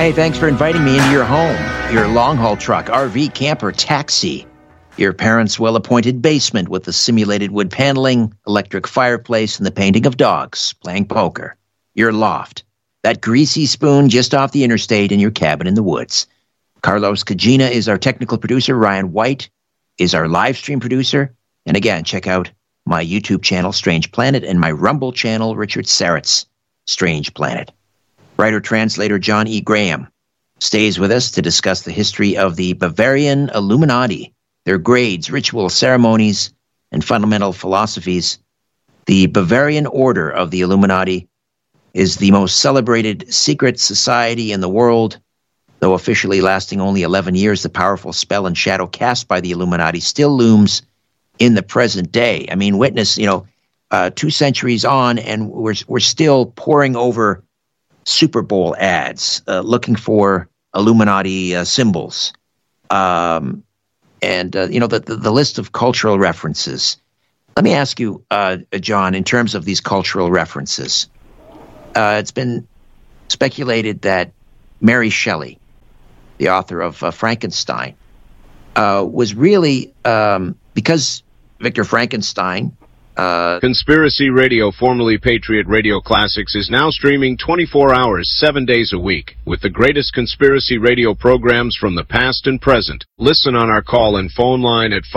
Hey, thanks for inviting me into your home, your long-haul truck, RV, camper, taxi, your parents' well-appointed basement with the simulated wood paneling, electric fireplace, and the painting of dogs playing poker, your loft, that greasy spoon just off the interstate, and your cabin in the woods. Carlos Cagina is our technical producer. Ryan White is our live stream producer. And again, check out my YouTube channel, Strange Planet, and my Rumble channel, Richard Saret's Strange Planet. Writer-translator John E. Graham stays with us to discuss the history of the Bavarian Illuminati, their grades, rituals, ceremonies, and fundamental philosophies. The Bavarian Order of the Illuminati is the most celebrated secret society in the world. Though officially lasting only 11 years, the powerful spell and shadow cast by the Illuminati still looms in the present day. I mean, witness, 2 centuries on, and we're still poring over Super Bowl ads, looking for Illuminati symbols, and the list of cultural references. Let me ask you, John, in terms of these cultural references, it's been speculated that Mary Shelley, the author of Frankenstein, was really because Victor Frankenstein. Conspiracy Radio, formerly Patriot Radio Classics, is now streaming 24 hours, 7 days a week, with the greatest conspiracy radio programs from the past and present. Listen on our call and phone line at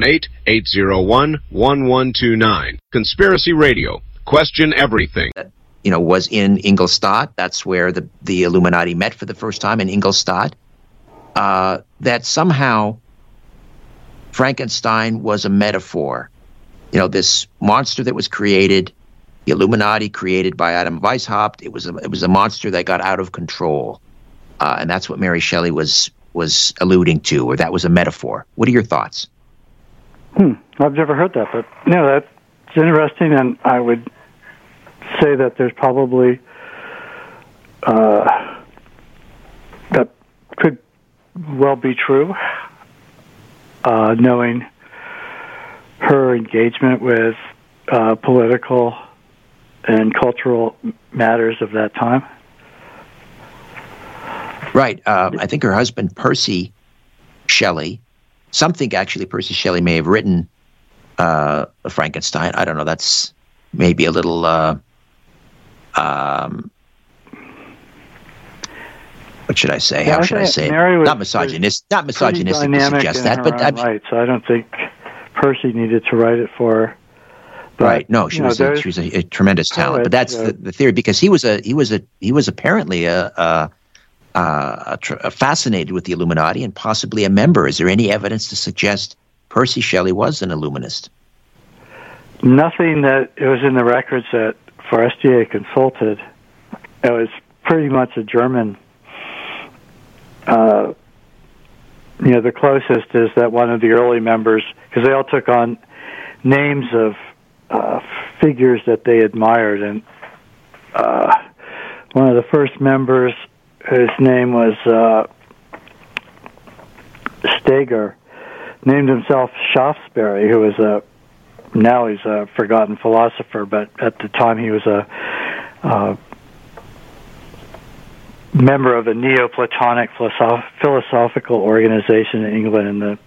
518-801-1129. Conspiracy Radio. Question everything. Was in Ingolstadt. That's where the Illuminati met for the first time, in Ingolstadt. That somehow Frankenstein was a metaphor. This monster that was created, the Illuminati created by Adam Weishaupt, it was a monster that got out of control. And that's what Mary Shelley was alluding to, or that was a metaphor. What are your thoughts? I've never heard that, but that's interesting, and I would say that there's probably that could well be true, knowing her engagement with political and cultural matters of that time. Right. I think her husband, Percy Shelley, some think actually Percy Shelley may have written Frankenstein. I don't know. That's maybe a little what should I say? How should I say it? Not misogynist. Not misogynistic to suggest that, but right. So I don't think Percy needed to write it for her. But, right. No, she was a tremendous talent. But that's the theory, because he was apparently fascinated with the Illuminati and possibly a member. Is there any evidence to suggest Percy Shelley was an Illuminist? Nothing that it was in the records that Forestier consulted. It was pretty much a German. The closest is that one of the early members, because they all took on names of figures that they admired, and one of the first members, whose name was Steger, named himself Shaftesbury, who was now he's a forgotten philosopher, but at the time he was a member of a Neoplatonic philosophical organization in England in the,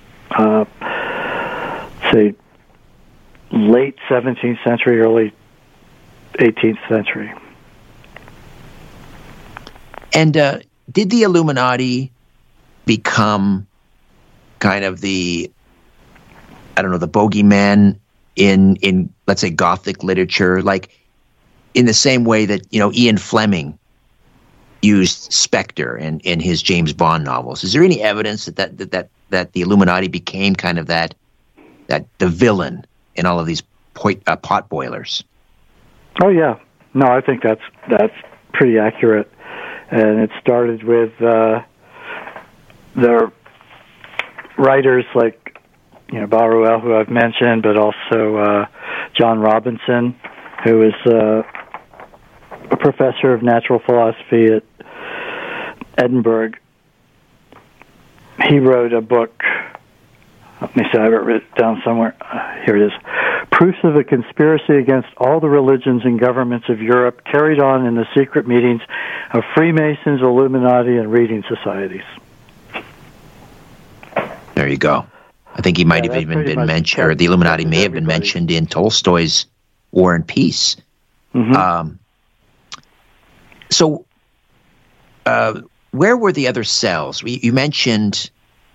late 17th century, early 18th century. And did the Illuminati become kind of the bogeyman in let's say Gothic literature, like in the same way that Ian Fleming used Spectre in his James Bond novels? Is there any evidence that the Illuminati became kind of that the villain in all of these pot boilers? Oh yeah, no, I think that's pretty accurate, and it started with the writers like Baruel, who I've mentioned, but also John Robinson, who is a professor of natural philosophy at Edinburgh. He wrote a book. Let me see, I have it written down somewhere. Here it is. proofs of a conspiracy against all the religions and governments of Europe carried on in the secret meetings of Freemasons, Illuminati, and reading societies. There you go. I think he might have even been mentioned, or the Illuminati may have been mentioned in Tolstoy's War and Peace. Mm-hmm. Where were the other cells? We mentioned,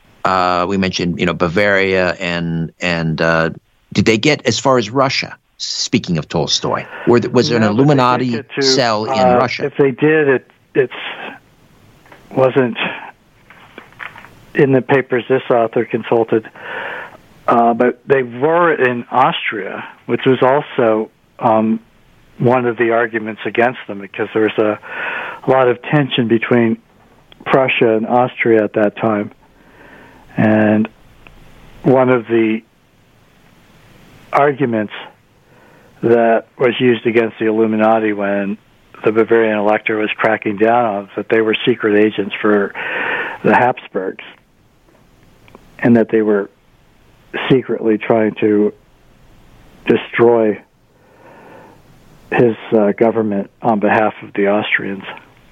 Bavaria and did they get as far as Russia? Speaking of Tolstoy, was there an Illuminati cell in Russia? If they did, it wasn't in the papers this author consulted, but they were in Austria, which was also one of the arguments against them, because there was a lot of tension between Prussia and Austria at that time. And one of the arguments that was used against the Illuminati when the Bavarian Elector was cracking down on that they were secret agents for the Habsburgs, and that they were secretly trying to destroy his government on behalf of the Austrians.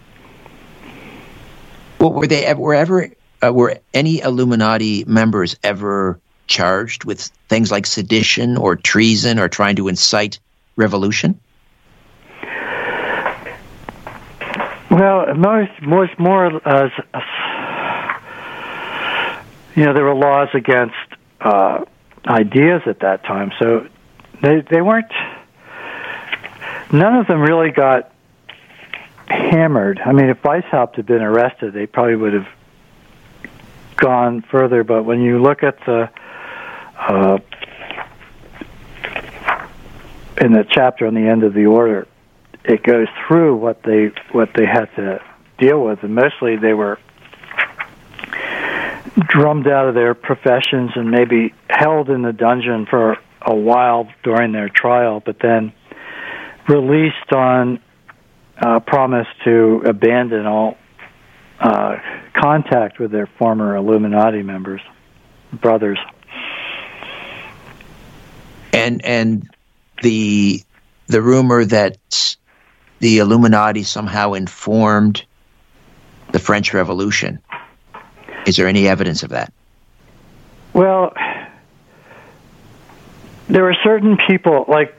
Well, were any Illuminati members ever charged with things like sedition or treason or trying to incite revolution? Well, more as there were laws against ideas at that time, so they weren't. None of them really got hammered. I mean, if Weishaupt had been arrested, they probably would have gone further. But when you look at in the chapter on the end of the order, it goes through what they had to deal with, and mostly they were drummed out of their professions and maybe held in the dungeon for a while during their trial, but then released on promise to abandon all contact with their former Illuminati brothers. And the rumor that the Illuminati somehow informed the French Revolution, is there any evidence of that? Well, there were certain people, like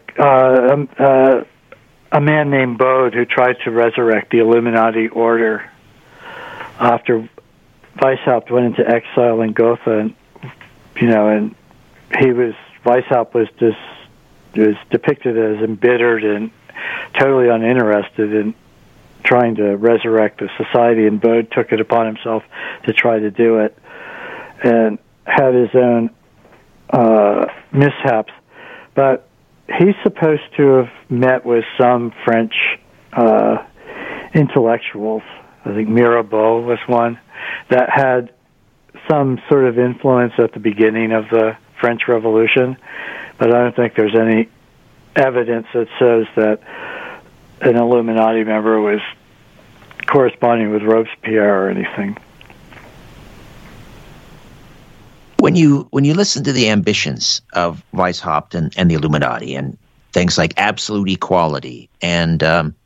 a man named Bode, who tried to resurrect the Illuminati order after Weishaupt went into exile in Gotha, and Weishaupt was depicted as embittered and totally uninterested in trying to resurrect the society, and Bode took it upon himself to try to do it and had his own mishaps. But he's supposed to have met with some French intellectuals. I think Mirabeau was one that had some sort of influence at the beginning of the French Revolution, but I don't think there's any evidence that says that an Illuminati member was corresponding with Robespierre or anything. When you listen to the ambitions of Weishaupt and the Illuminati and things like absolute equality, and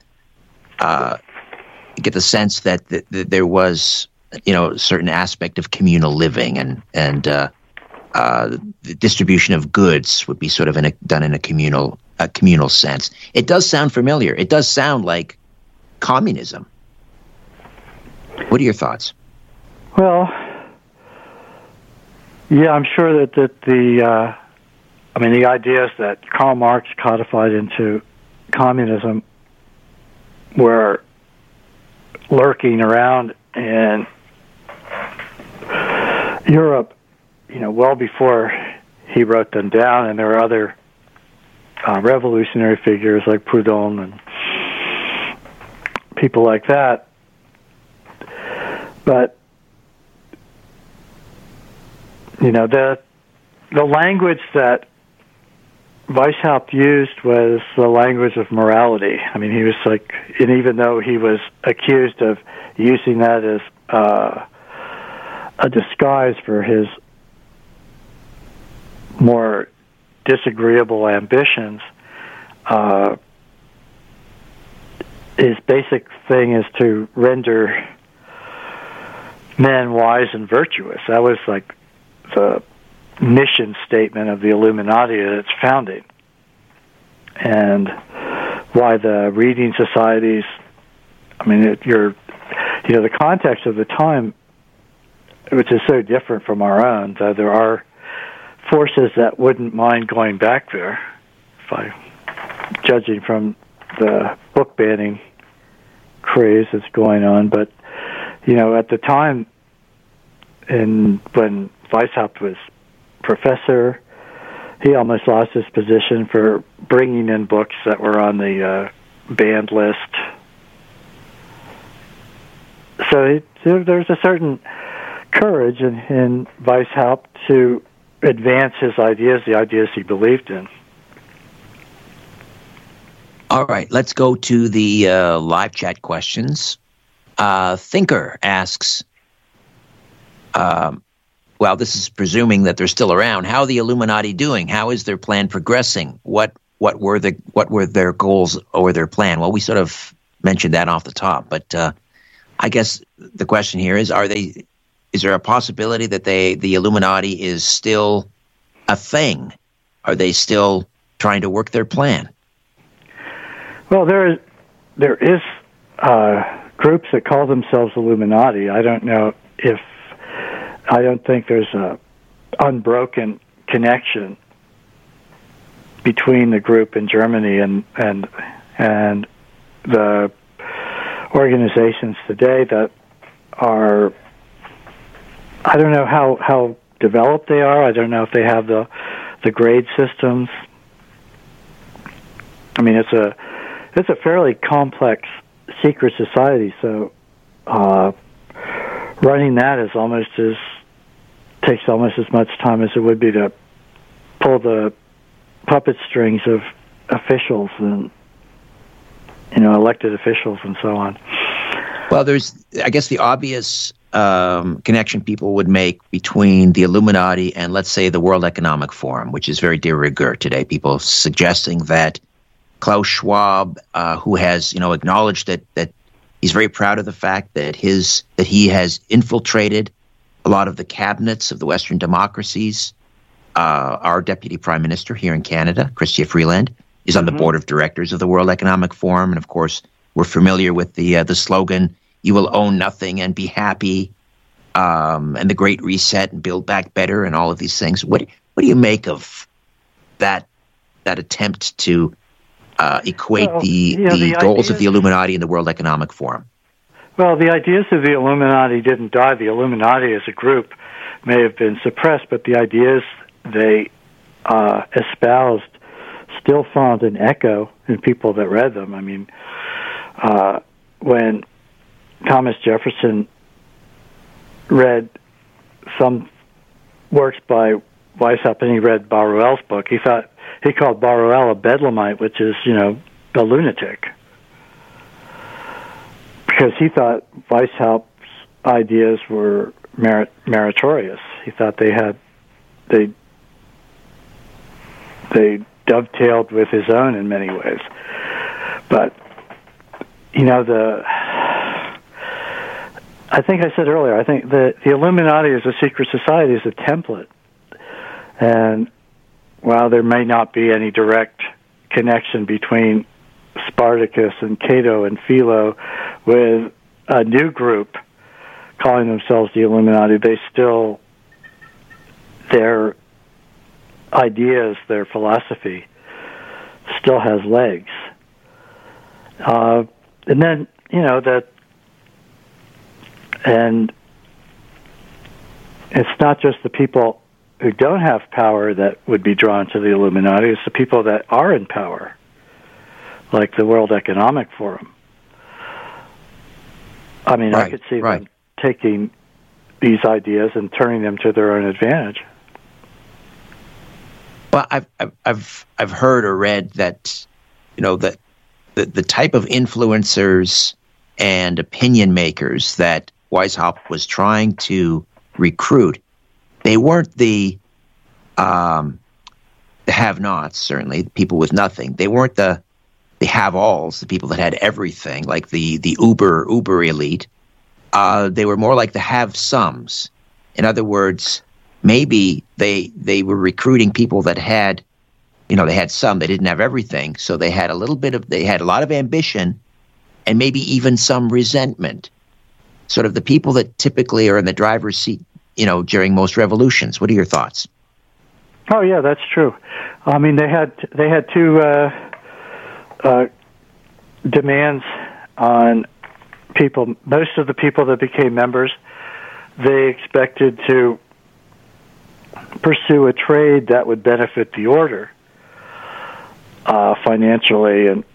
you get the sense that there was a certain aspect of communal living, and the distribution of goods would be sort of done in a communal sense. It does sound familiar. It does sound like communism. What are your thoughts? Well, yeah, I'm sure that the ideas that Karl Marx codified into communism were lurking around in Europe, well before he wrote them down, and there were other revolutionary figures like Proudhon and people like that. But the language that Weishaupt used was the language of morality. I mean, he was and even though he was accused of using that as a disguise for his more disagreeable ambitions, his basic thing is to render men wise and virtuous. That was like the mission statement of the Illuminati at its founding. And why the reading societies, I mean, the context of the time, which is so different from our own, though there are forces that wouldn't mind going back there, judging from the book banning craze that's going on. But, at the time, when Weishaupt was professor, he almost lost his position for bringing in books that were on the banned list. So there's a certain courage in Weishaupt to advance his ideas, the ideas he believed in. All right, let's go to the live chat questions. Thinker asks, this is presuming that they're still around. How are the Illuminati doing? How is their plan progressing? What were their goals or their plan? Well, we sort of mentioned that off the top, but I guess the question here is: is there a possibility that the Illuminati is still a thing? Are they still trying to work their plan? Well, there is groups that call themselves Illuminati. I don't think there's a unbroken connection between the group in Germany and the organizations today that are. I don't know how developed they are. I don't know if they have the grade systems. I mean, it's a fairly complex secret society, so running that takes almost as much time as it would be to pull the puppet strings of officials and elected officials and so on. Well, there's, I guess, the obvious connection people would make between the Illuminati and, let's say, the World Economic Forum, which is very de rigueur today. People suggesting that Klaus Schwab, who has acknowledged that he's very proud of the fact that he has infiltrated a lot of the cabinets of the Western democracies. Our deputy prime minister here in Canada, Chrystia Freeland, is on the board of directors of the World Economic Forum, and of course, we're familiar with the slogan, "You will own nothing and be happy," and the Great Reset and Build Back Better, and all of these things. What do you make of that attempt to equate the goals of the Illuminati and the World Economic Forum? Well, the ideas of the Illuminati didn't die. The Illuminati as a group may have been suppressed, but the ideas they espoused still found an echo in people that read them. I mean, when Thomas Jefferson read some works by Weishaupt and he read Baruel's book, he called Baruel a bedlamite, which is, a lunatic. Because he thought Weishaupt's ideas were meritorious. He thought they dovetailed with his own in many ways. But, I think I said earlier, I think the Illuminati as a secret society is a template. And while there may not be any direct connection between Spartacus and Cato and Philo with a new group calling themselves the Illuminati, their ideas, their philosophy still has legs. And then, and it's not just the people who don't have power that would be drawn to the Illuminati, it's the people that are in power, like the World Economic Forum. I mean, I could see them taking these ideas and turning them to their own advantage. Well, I've heard or read that, that the type of influencers and opinion makers that Weishaupt was trying to recruit, they weren't the have-nots, certainly, people with nothing. They weren't the have-alls, the people that had everything, like the uber elite. They were more like the have-somes. In other words, maybe they were recruiting people that had, they had some, they didn't have everything, so they had a lot of ambition and maybe even some resentment. Sort of the people that typically are in the driver's seat, during most revolutions. What are your thoughts? Oh yeah, that's true. I mean, they had two demands on people. Most of the people that became members, they expected to pursue a trade that would benefit the order financially and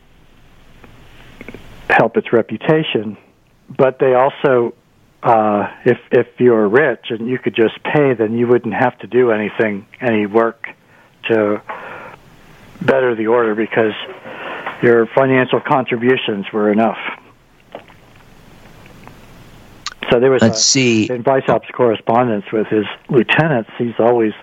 help its reputation. But they also, if you were rich and you could just pay, then you wouldn't have to do any work to better the order because your financial contributions were enough. So there was in Weishaupt's correspondence with his lieutenants, he's always,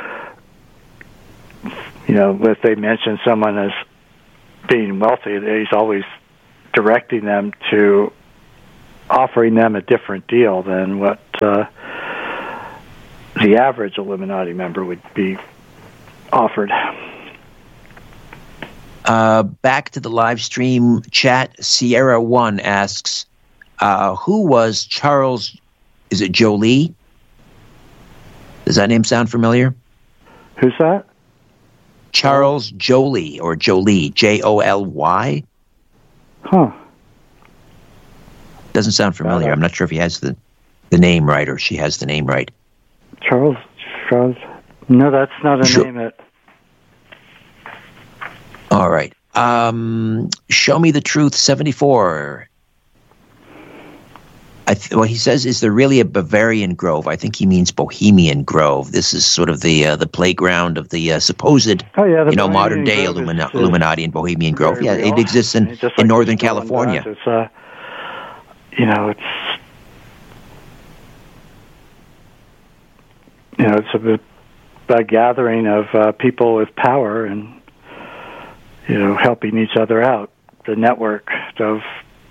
if they mention someone as being wealthy, he's always directing them to offering them a different deal than what the average Illuminati member would be offered. Back to the live stream chat, Sierra 1 asks, who was Charles, is it Joly? Does that name sound familiar? Who's that? Charles Joly, or Joly, Joly? Huh. Doesn't sound familiar. I'm not sure if he has the name right or she has the name right. Charles. No, that's not a name. All right. Show Me the Truth 74. He says, is there really a Bavarian Grove? I think he means Bohemian Grove. This is sort of the playground of the supposed, modern day Illuminati and Bohemian Grove. Yeah, it exists in Northern California. It's a gathering of people with power and helping each other out. The network of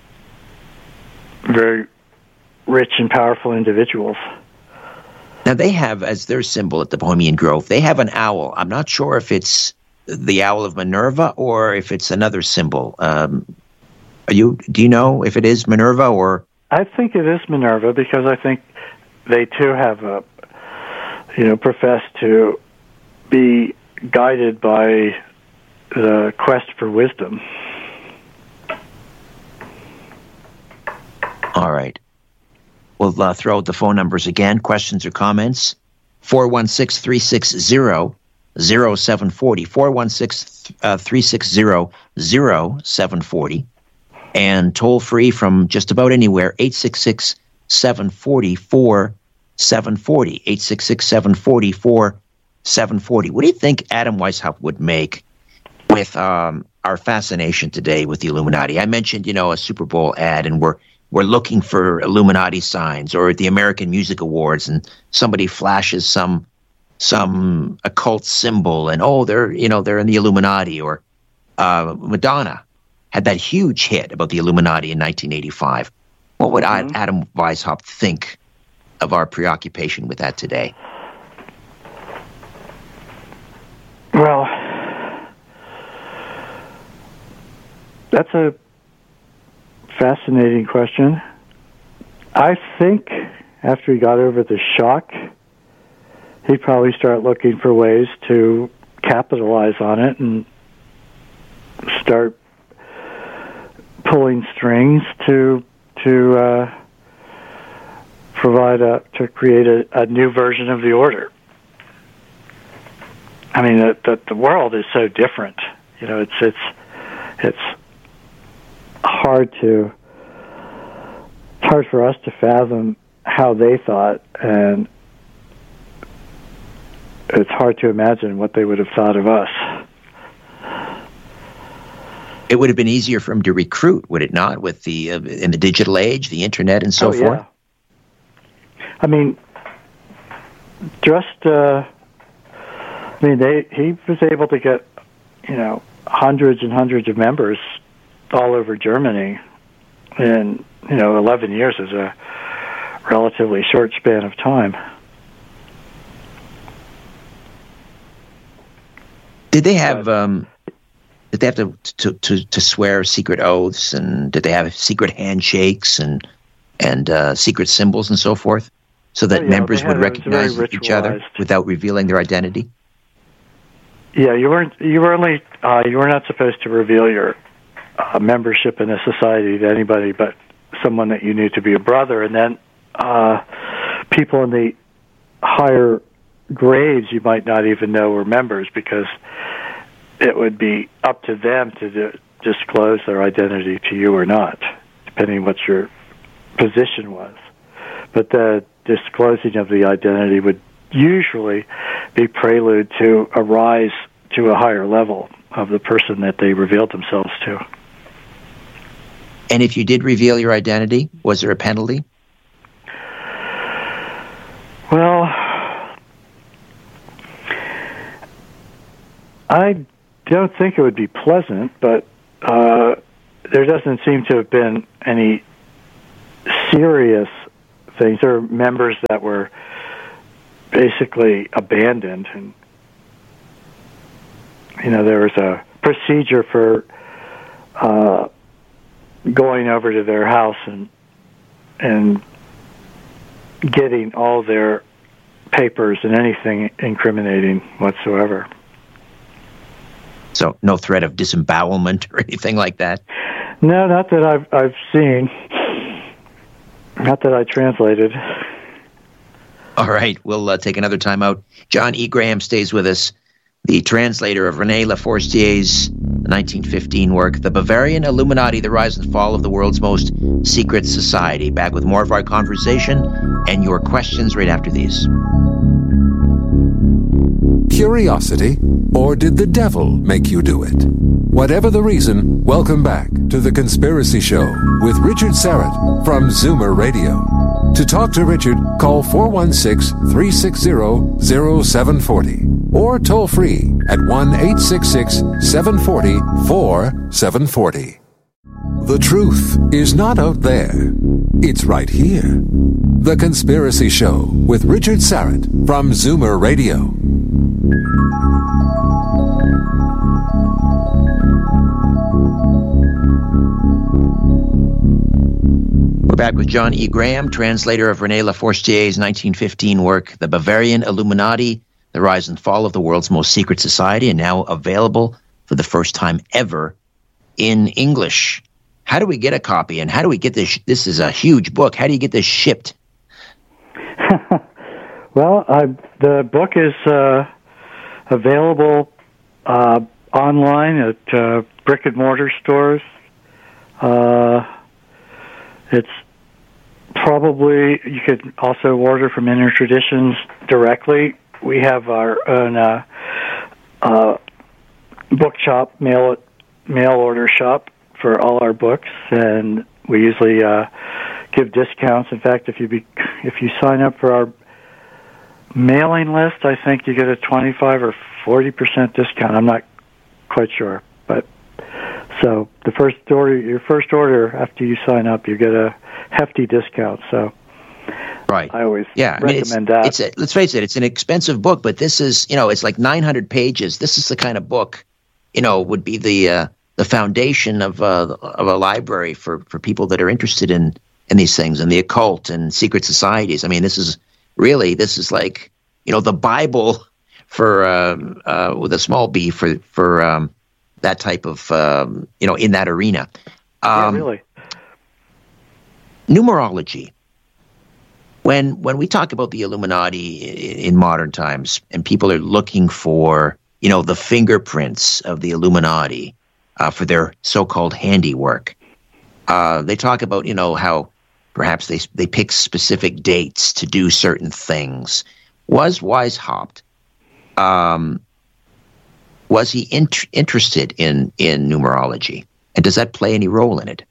very rich and powerful individuals. Now they have, as their symbol at the Bohemian Grove, they have an owl. I'm not sure if it's the owl of Minerva or if it's another symbol. Do you know if it is Minerva or? I think it is Minerva because I think they too have profess to be guided by the quest for wisdom. All right. We'll throw out the phone numbers again. Questions or comments? 416-360-0740. 416-360-0740. And toll free from just about anywhere, 866-740-4740. 866-740-4740. What do you think Adam Weishaupt would make with our fascination today with the Illuminati? I mentioned, a Super Bowl ad, and we're looking for Illuminati signs, or at the American Music Awards, and somebody flashes some occult symbol, and they're in the Illuminati. Or Madonna had that huge hit about the Illuminati in 1985. What would Adam Weishaupt think of our preoccupation with that today? Well, that's a fascinating question. I think after he got over the shock, he'd probably start looking for ways to capitalize on it and start pulling strings to create a new version of the order. I mean, the world is so different. It's hard for us to fathom how they thought, and it's hard to imagine what they would have thought of us. It would have been easier for him to recruit, would it not, with the in the digital age, the internet, and so forth? I mean, just I mean, he was able to get, hundreds and hundreds of members all over Germany in, 11 years is a relatively short span of time. Did they have to swear secret oaths, and did they have secret handshakes and secret symbols and so forth, so that members would recognize each other without revealing their identity? Yeah, you were not supposed to reveal your membership in a society to anybody but someone that you knew to be a brother, and then people in the higher grades you might not even know were members, because it would be up to them to disclose their identity to you or not, depending what your position was. But the disclosing of the identity would usually be prelude to a rise to a higher level of the person that they revealed themselves to. And if you did reveal your identity, was there a penalty? Well, I don't think it would be pleasant, but there doesn't seem to have been any serious things. There are members that were basically abandoned, and there was a procedure for going over to their house and getting all their papers and anything incriminating whatsoever. So no threat of disembowelment or anything like that? No, not that I've seen. Not that I translated. All right, we'll take another time out. John E. Graham stays with us, the translator of René Lafortier's 1915 work, The Bavarian Illuminati, The Rise and Fall of the World's Most Secret Society. Back with more of our conversation and your questions right after these. Curiosity, or did the devil make you do it? Whatever the reason, welcome back to The Conspiracy Show with Richard Syrett from Zoomer Radio. To talk to Richard, call 416-360-0740 or toll free at 1-866-740-4740. The truth is not out there. It's right here. The Conspiracy Show with Richard Syrett from Zoomer Radio. We're back with John E. Graham, translator of René Lafortier's 1915 work, The Bavarian Illuminati, The Rise and Fall of the World's Most Secret Society, and now available for the first time ever in English. How do we get a copy, and how do we get this? This is a huge book. How do you get this shipped? Well, the book is available online at brick and mortar stores. It's probably, you could also order from Inner Traditions directly. We have our own book shop, mail order shop for all our books, and we usually give discounts. In fact, if you sign up for our mailing list, I think you get a 25 or 40% discount. I'm not quite sure, but so your first order after you sign up, you get a hefty discount. So, right, I always recommend that. Let's face it, it's an expensive book, but this is, it's like 900 pages. This is the kind of book, would be the foundation of a library for people that are interested in these things and the occult and secret societies. I mean, this is like, the Bible for with a small b for that type of in that arena. Yeah, really. Numerology. When we talk about the Illuminati in modern times, and people are looking for the fingerprints of the Illuminati for their so-called handiwork, they talk about how perhaps they pick specific dates to do certain things. Was Weishaupt, was he interested in numerology, and does that play any role in it?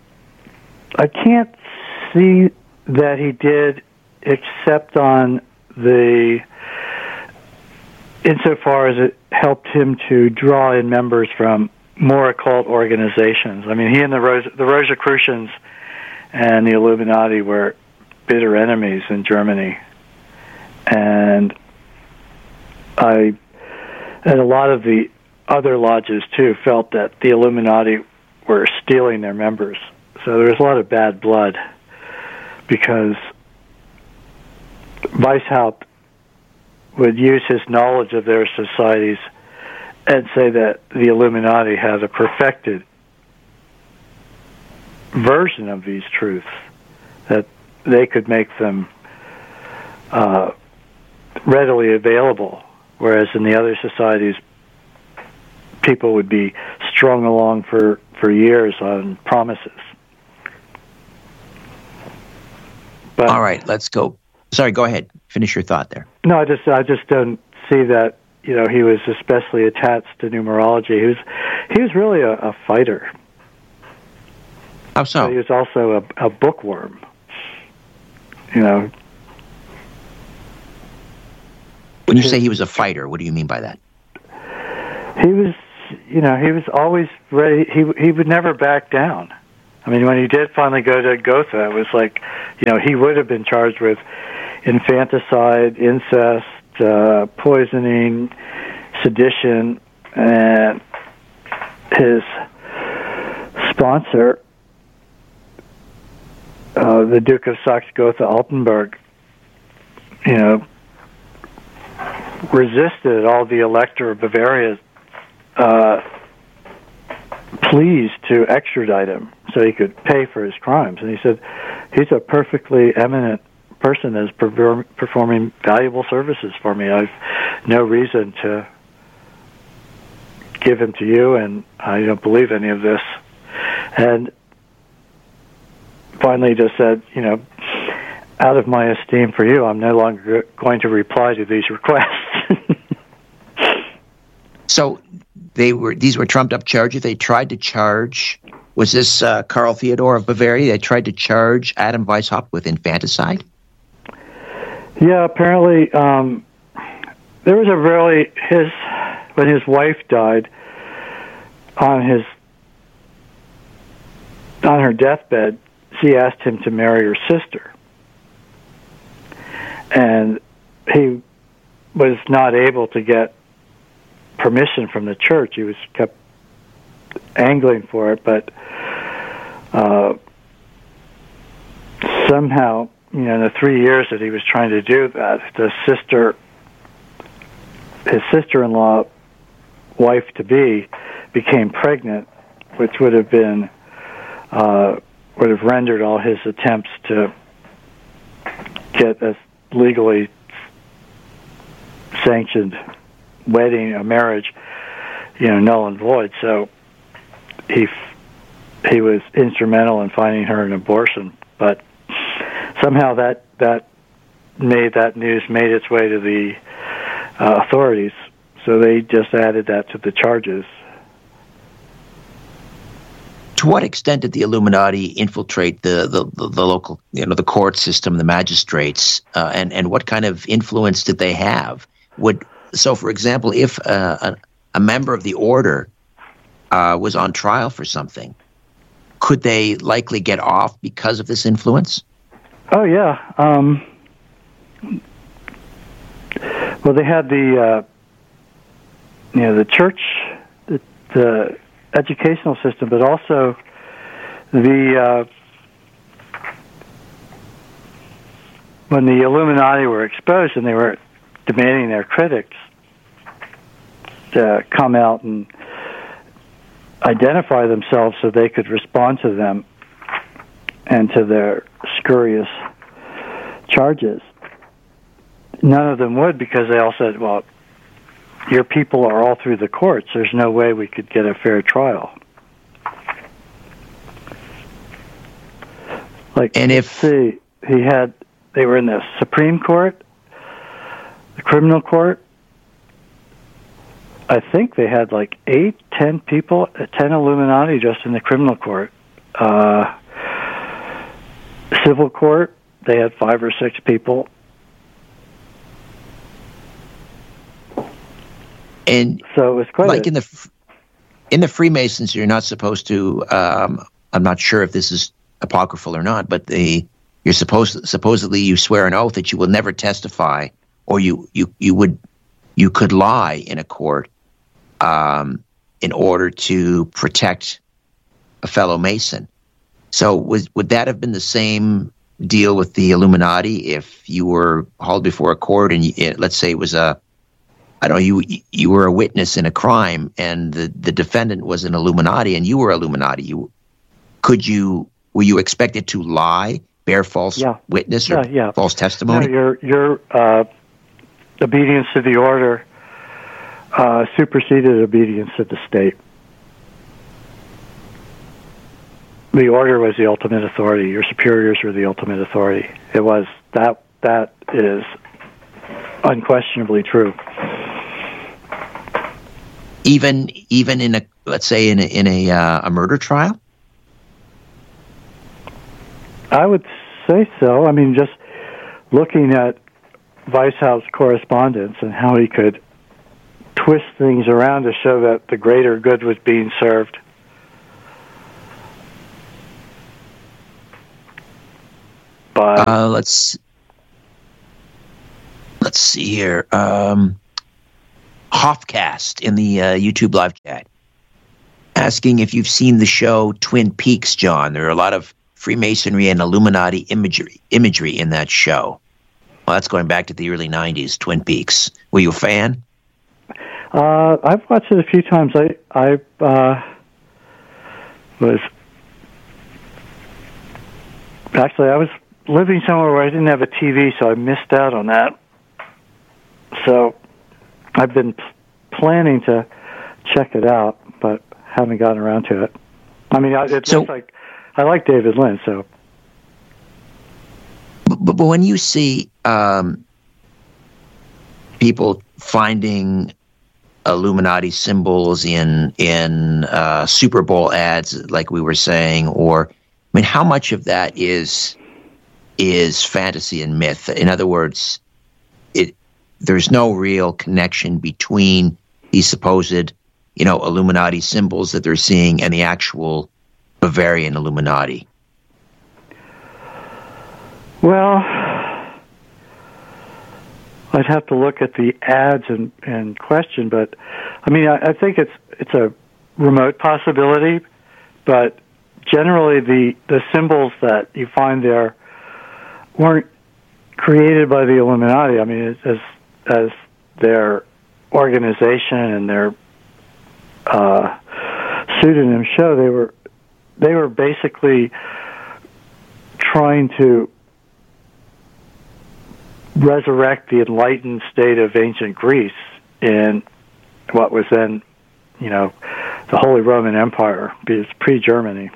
I can't see that he did, except on insofar as it helped him to draw in members from more occult organizations. I mean, he and the Rosicrucians and the Illuminati were bitter enemies in Germany. And a lot of the other lodges, too, felt that the Illuminati were stealing their members. So there was a lot of bad blood because Weishaupt would use his knowledge of their societies and say that the Illuminati had a perfected version of these truths, that they could make them readily available, whereas in the other societies, people would be strung along for years on promises. But, all right, let's go. Sorry, go ahead. Finish your thought there. No, I just don't see that. You know, he was especially attached to numerology. He was really a fighter. How so? He was also a bookworm. You know. When you say he was a fighter, what do you mean by that? He was always ready. He would never back down. I mean, when he did finally go to Gotha, it was like, he would have been charged with infanticide, incest, poisoning, sedition, and his sponsor, the Duke of Saxe-Gotha-Altenburg, resisted all the Elector of Bavaria pleas to extradite him so he could pay for his crimes. And he said, he's a perfectly eminent person that's performing valuable services for me. I've no reason to give him to you, and I don't believe any of this. And finally just said, out of my esteem for you, I'm no longer going to reply to these requests. So these were trumped-up charges. They tried to charge, was this Karl Theodor of Bavaria? They tried to charge Adam Weishaupt with infanticide? Yeah, apparently there was when his wife died, on her deathbed, she asked him to marry her sister. And he was not able to get permission from the church. He kept angling for it, but somehow, in the 3 years that he was trying to do that, his sister-in-law, wife-to-be, became pregnant, which would have rendered all his attempts to get a legally sanctioned wedding, a marriage, null and void. So he was instrumental in finding her an abortion, but somehow that news made its way to the authorities, so they just added that to the charges. To what extent did the Illuminati infiltrate the local, the court system, the magistrates, and what kind of influence did they have? So, for example, if a member of the order was on trial for something, could they likely get off because of this influence? Oh yeah. Well, they had the church, the educational system, but also when the Illuminati were exposed and they were demanding their critics to come out and identify themselves so they could respond to them and to their scurrilous charges. None of them would, because they all said, well, your people are all through the courts. There's no way we could get a fair trial. They were in the Supreme Court, the criminal court. I think they had 10 people, 10 Illuminati just in the criminal court. Civil court, they had 5 or 6 people. And so it was quite like in the Freemasons, you're not supposed to. I'm not sure if this is apocryphal or not, but you're supposedly you swear an oath that you will never testify, or you could lie in a court in order to protect a fellow Mason. So would that have been the same deal with the Illuminati if you were hauled before a court and let's say it was you were a witness in a crime and the defendant was an Illuminati and you were Illuminati? Were you expected to lie, bear false witness or false testimony? No, your obedience to the order superseded obedience to the state. The order was the ultimate authority. Your superiors were the ultimate authority. It was that is unquestionably true. Even in a, let's say in a murder trial? I would say so. I mean, just looking at Weishaupt's correspondence and how he could twist things around to show that the greater good was being served. But let's see here. Hofcast in the YouTube live chat asking if you've seen the show Twin Peaks, John. There are a lot of Freemasonry and Illuminati imagery in that show. Well, that's going back to the early 90s, Twin Peaks. Were you a fan? I've watched it a few times. I was living somewhere where I didn't have a TV, so I missed out on that. So I've been planning to check it out, but haven't gotten around to it. I mean, looks like I like David Lynn, so. But when you see people finding Illuminati symbols in Super Bowl ads, like we were saying, or I mean, how much of that is fantasy and myth? In other words, there's no real connection between these supposed, Illuminati symbols that they're seeing and the actual Bavarian Illuminati. Well, I'd have to look at the ads and question, but I mean, I think it's a remote possibility, but generally the symbols that you find there weren't created by the Illuminati. I mean, as their organization and their pseudonym show, they were basically trying to resurrect the enlightened state of ancient Greece in what was then, the Holy Roman Empire, because it's pre-Germany.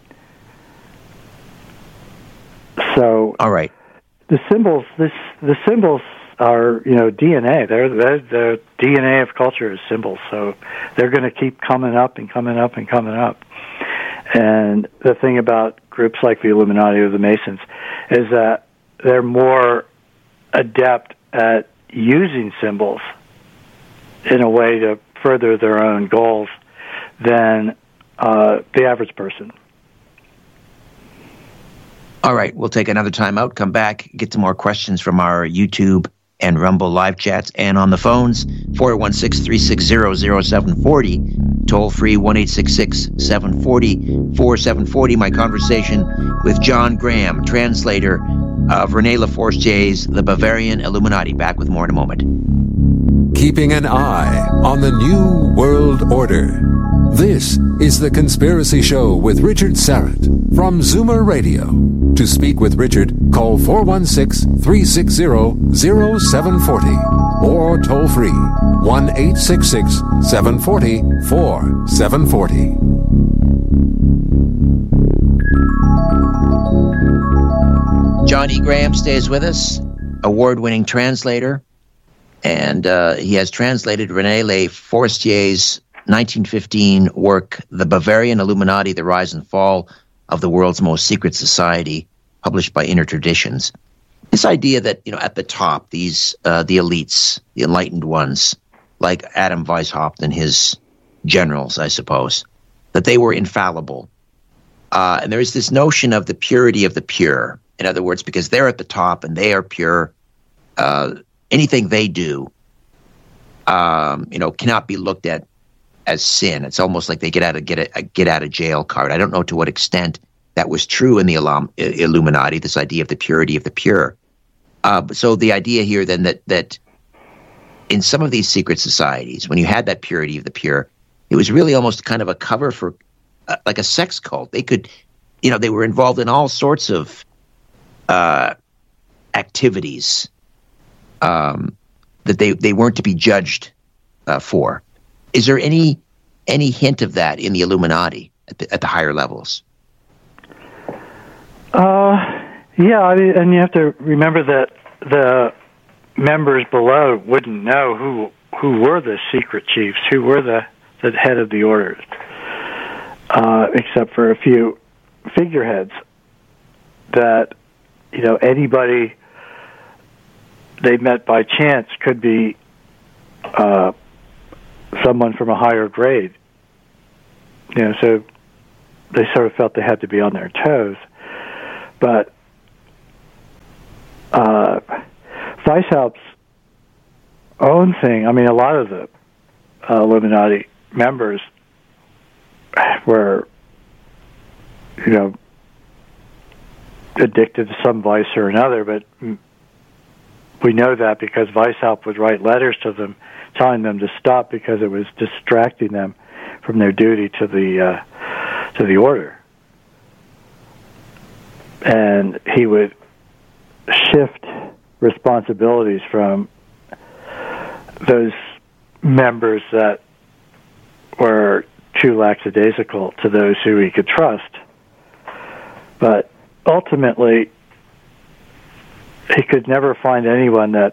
So, all right, the symbols are, DNA. They're the DNA of culture is symbols. So they're going to keep coming up and coming up and coming up. And the thing about groups like the Illuminati or the Masons is that they're more adept at using symbols in a way to further their own goals than the average person. All right, we'll take another time out, come back, get some more questions from our YouTube and Rumble live chats, and on the phones, 416-360-0740, toll-free 1-866-740-4740. My conversation with John Graham, translator of René Laforgier's The Bavarian Illuminati. Back with more in a moment. Keeping an eye on the New World Order. This is The Conspiracy Show with Richard Syrett from Zoomer Radio. To speak with Richard, call 416-360-0740 or toll free 1-866-740-4740. John E. Graham stays with us, award-winning translator, and he has translated René Laforgier's 1915 work, The Bavarian Illuminati, The Rise and Fall of the World's Most Secret Society, published by Inner Traditions. This idea that, at the top, these the elites, the enlightened ones, like Adam Weishaupt and his generals, I suppose, that they were infallible. And there is this notion of the purity of the pure. In other words, because they're at the top and they are pure, anything they do, cannot be looked at as sin. It's almost like they get out of jail card. I don't know to what extent that was true in the Illuminati, this idea of the purity of the pure. So the idea here then that in some of these secret societies, when you had that purity of the pure, it was really almost kind of a cover for like a sex cult. They could, they were involved in all sorts of activities that they weren't to be judged for. Is there any hint of that in the Illuminati at the higher levels? Yeah, and you have to remember that the members below wouldn't know who were the secret chiefs, who were the head of the orders, except for a few figureheads that, anybody they met by chance could be someone from a higher grade. So they sort of felt they had to be on their toes. But Weishaupt's own thing, a lot of the Illuminati members were, addicted to some vice or another, but we know that because Weishaupt would write letters to them telling them to stop because it was distracting them from their duty to the order. And he would shift responsibilities from those members that were too lackadaisical to those who he could trust. But ultimately, he could never find anyone that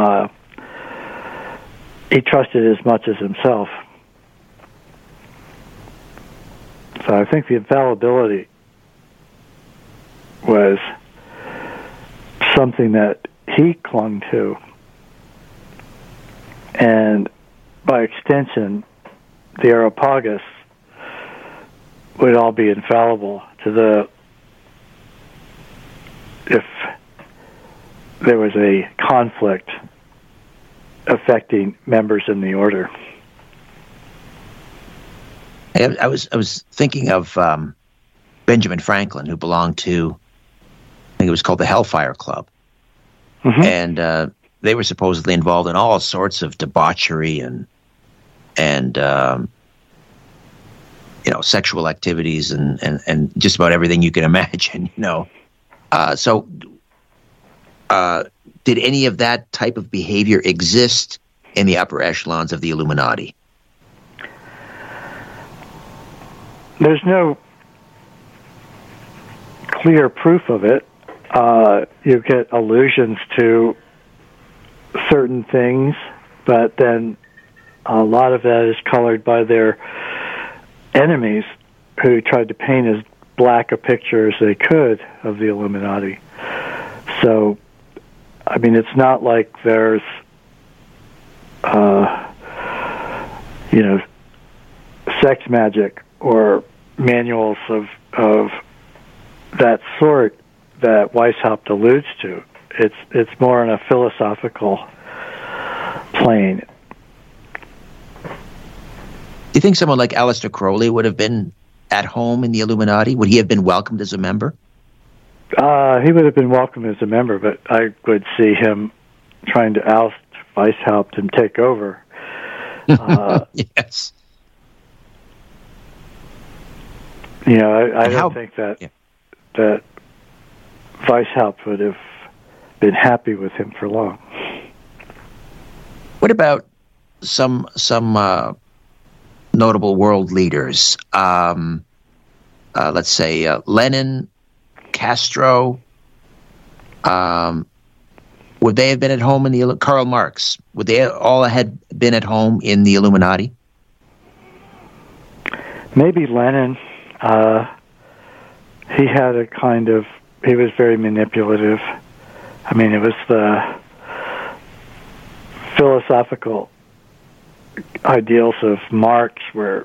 he trusted as much as himself. So I think the infallibility was something that he clung to. And by extension, the Areopagus would all be infallible if there was a conflict affecting members in the order. I was thinking of Benjamin Franklin, who belonged to, I think it was called the Hellfire Club. Mm-hmm. And they were supposedly involved in all sorts of debauchery and sexual activities and just about everything you can imagine, So did any of that type of behavior exist in the upper echelons of the Illuminati? There's no clear proof of it. You get allusions to certain things, but then a lot of that is colored by their enemies who tried to paint as black a picture as they could of the Illuminati. So, it's not like there's, sex magic or manuals of that sort that Weishaupt alludes to. It's more on a philosophical plane. Do you think someone like Aleister Crowley would have been at home in the Illuminati? Would he have been welcomed as a member? He would have been welcomed as a member, but I would see him trying to oust Weishaupt and take over. Yes. I don't think that Weishaupt would have been happy with him for long. What about some notable world leaders? Let's say Lenin, Castro. Would they have been at home in the Karl Marx? Would they all have been at home in the Illuminati? Maybe Lenin. He had he was very manipulative. It was the philosophical ideals of Marx were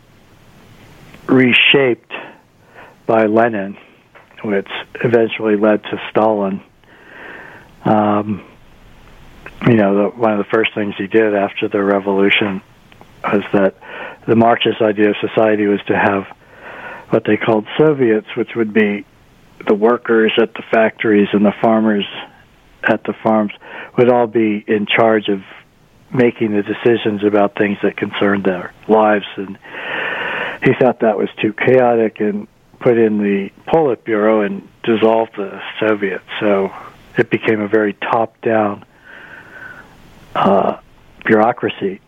reshaped by Lenin, which eventually led to Stalin. One of the first things he did after the revolution was that the Marxist idea of society was to have what they called Soviets, which would be the workers at the factories and the farmers at the farms would all be in charge of making the decisions about things that concerned their lives. And he thought that was too chaotic and put in the Politburo and dissolved the Soviets. So it became a very top-down bureaucracy,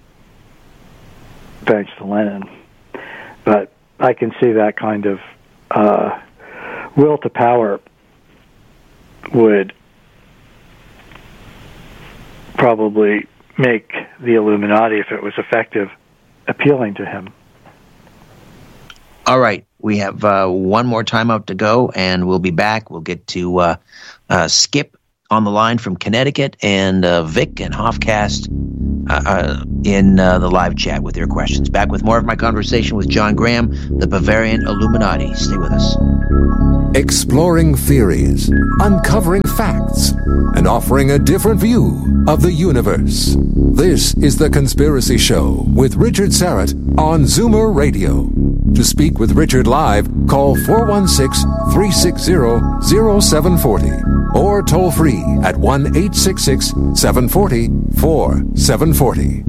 thanks to Lenin. But I can see that kind of will to power would probably make the Illuminati, if it was effective, appealing to him. All right. We have one more timeout to go, and we'll be back. We'll get to Skip on the line from Connecticut, and Vic and Hofcast in the live chat with their questions. Back with more of my conversation with John Graham, the Bavarian Illuminati. Stay with us. Exploring theories, uncovering facts, and offering a different view of the universe. This is The Conspiracy Show with Richard Syrett on Zoomer Radio. To speak with Richard live, call 416-360-0740 or toll free at 1-866-740-4740.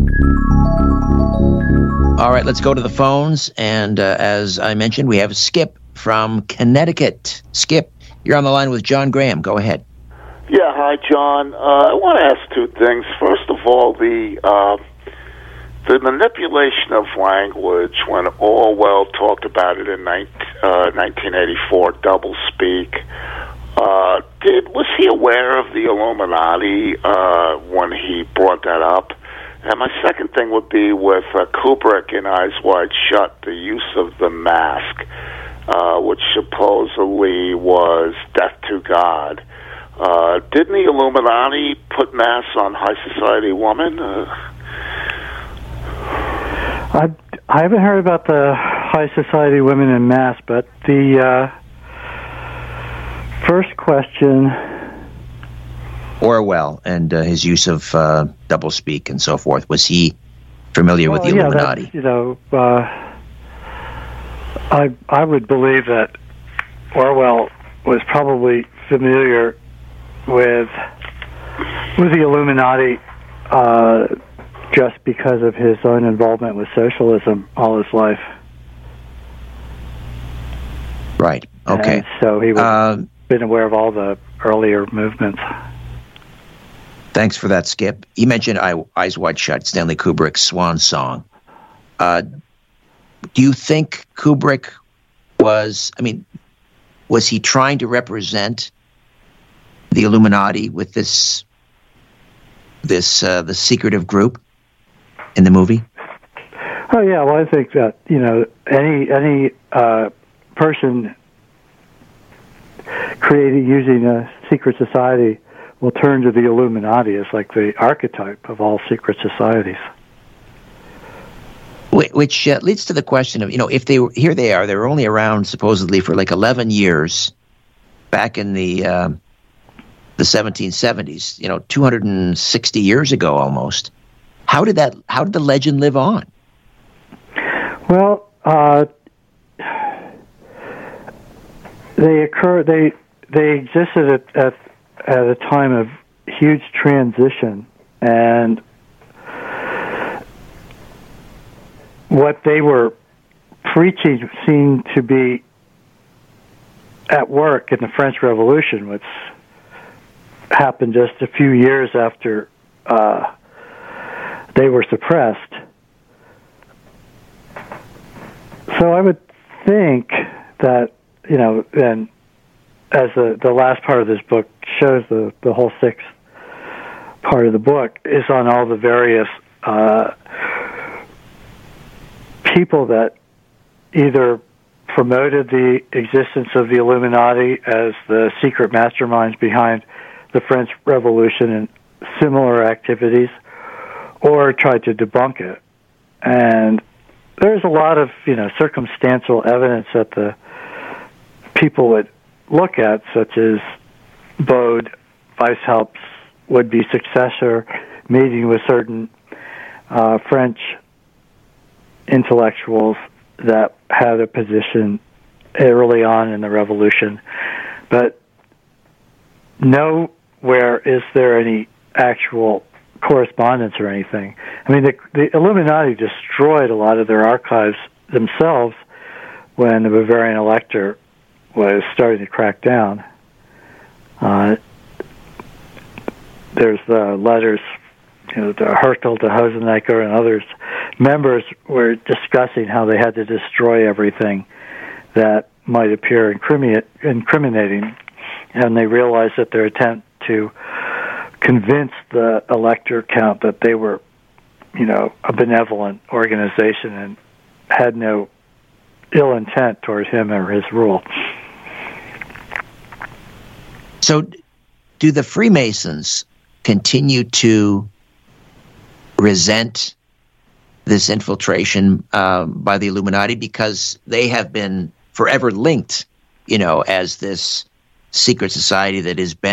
All right, let's go to the phones. And as I mentioned, we have Skip from Connecticut. Skip, you're on the line with John Graham. Go ahead. Yeah, hi, John. I want to ask two things. First of all, the manipulation of language when Orwell talked about it in 1984, doublespeak. Was he aware of the Illuminati when he brought that up? And my second thing would be with Kubrick in Eyes Wide Shut, the use of the mask, which supposedly was death to God. Didn't the Illuminati put masks on high society women? I haven't heard about the high society women in masks, but the first question... Orwell and his use of doublespeak and so forth. Was he familiar with the Illuminati? I would believe that Orwell was probably familiar with the Illuminati just because of his own involvement with socialism all his life. Right. Okay. And so he would have been aware of all the earlier movements. Thanks for that, Skip. You mentioned Eyes Wide Shut, Stanley Kubrick's swan song. Do you think Kubrick was he trying to represent the Illuminati with the secretive group in the movie? Oh yeah, well I think that any person created using a secret society will turn to the Illuminati as like the archetype of all secret societies. Which leads to the question of, if they were, here they were only around supposedly for like 11 years back in the 1770s, 260 years ago almost. How did the legend live on? Well, they existed at a time of huge transition, and what they were preaching seemed to be at work in the French Revolution, which happened just a few years after they were suppressed. So I would think that, and as the last part of this book shows, the whole sixth part of the book is on all the various people that either promoted the existence of the Illuminati as the secret masterminds behind the French Revolution and similar activities, or tried to debunk it. And there's a lot of, circumstantial evidence that the people would look at, such as Bode, Weishaupt's would-be successor, meeting with certain French intellectuals that had a position early on in the revolution. But nowhere is there any actual correspondence or anything. I mean, the Illuminati destroyed a lot of their archives themselves when the Bavarian elector was starting to crack down. There's the letters, to Hertel, to Hosenecker, and others. Members were discussing how they had to destroy everything that might appear incriminating, and they realized that their attempt to convince the elector count that they were, a benevolent organization and had no ill intent toward him or his rule. So, do the Freemasons continue to resent this infiltration by the Illuminati, because they have been forever linked, as this secret society that is bent